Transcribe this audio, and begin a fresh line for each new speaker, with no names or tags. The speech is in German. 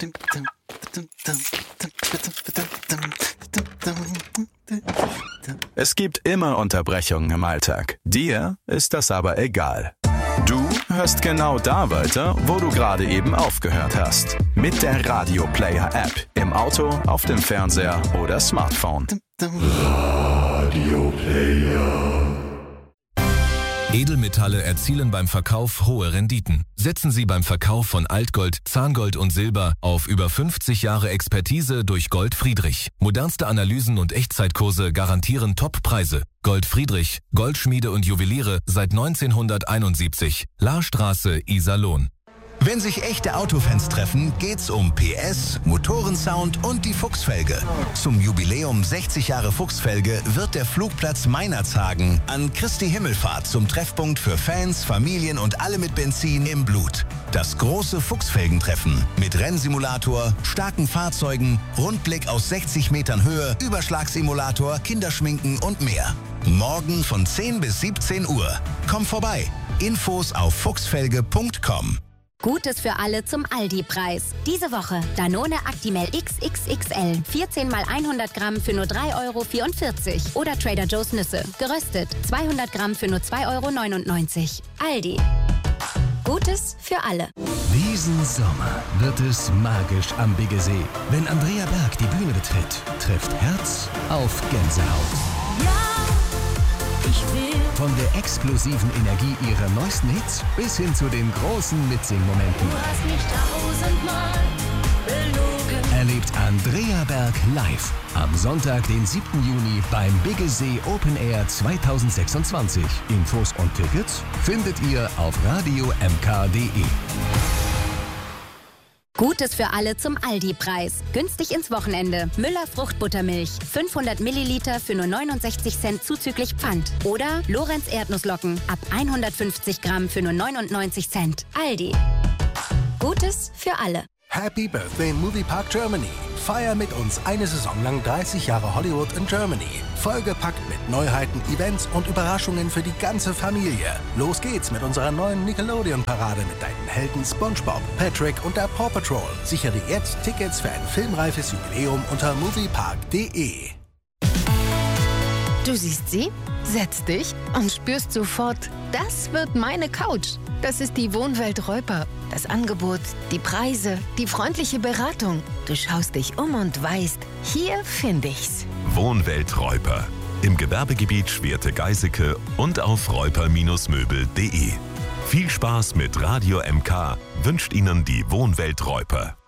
Es gibt immer Unterbrechungen im Alltag. Dir ist das aber egal. Du hörst genau da weiter, wo du gerade eben aufgehört hast. Mit der Radio Player App. Im Auto, auf dem Fernseher oder Smartphone.
Radio Player.
Edelmetalle erzielen beim Verkauf hohe Renditen. Setzen Sie beim Verkauf von Altgold, Zahngold und Silber auf über 50 Jahre Expertise durch Gold Friedrich. Modernste Analysen und Echtzeitkurse garantieren Top-Preise. Gold Friedrich, Goldschmiede und Juweliere seit 1971. Lahrstraße, Iserlohn.
Wenn sich echte Autofans treffen, geht's um PS, Motorensound und die Fuchsfelge. Zum Jubiläum 60 Jahre Fuchsfelge wird der Flugplatz Meinerzhagen an Christi Himmelfahrt zum Treffpunkt für Fans, Familien und alle mit Benzin im Blut. Das große Fuchsfelgentreffen mit Rennsimulator, starken Fahrzeugen, Rundblick aus 60 Metern Höhe, Überschlagsimulator, Kinderschminken und mehr. Morgen von 10 bis 17 Uhr. Komm vorbei. Infos auf fuchsfelge.com.
Gutes für alle zum Aldi-Preis. Diese Woche Danone Actimel XXXL. 14 mal 100 Gramm für nur 3,44 € Oder Trader Joe's Nüsse. Geröstet. 200 Gramm für nur 2,99 €. Aldi. Gutes für alle.
Diesen Sommer wird es magisch am Biggesee. Wenn Andrea Berg die Bühne betritt, trifft Herz auf Gänsehaut.
Ja, ich will.
Von der explosiven Energie ihrer neuesten Hits bis hin zu den großen Mitsing-Momenten.
Du hast mich 1000-mal belogen.
Erlebt Andrea Berg live am Sonntag, den 7. Juni beim Biggesee Open Air 2026. Infos und Tickets findet ihr auf radiomk.de.
Gutes für alle zum Aldi-Preis. Günstig ins Wochenende. Müller Fruchtbuttermilch. 500 Milliliter für nur 69 Cent zuzüglich Pfand. Oder Lorenz Erdnusslocken. Ab 150 Gramm für nur 99 Cent. Aldi. Gutes für alle.
Happy Birthday Moviepark Germany. Feier mit uns eine Saison lang 30 Jahre Hollywood in Germany. Vollgepackt mit Neuheiten, Events und Überraschungen für die ganze Familie. Los geht's mit unserer neuen Nickelodeon-Parade mit deinen Helden SpongeBob, Patrick und der Paw Patrol. Sichere jetzt Tickets für ein filmreifes Jubiläum unter moviepark.de.
Du siehst sie, setzt dich und spürst sofort, das wird meine Couch. Das ist die Wohnwelt Reuper. Das Angebot, die Preise, die freundliche Beratung. Du schaust dich um und weißt, hier finde ich's.
Wohnwelt Reuper. Im Gewerbegebiet Schwerte-Geiseke und auf reuper-möbel.de. Viel Spaß mit Radio MK wünscht Ihnen die Wohnwelt Reuper.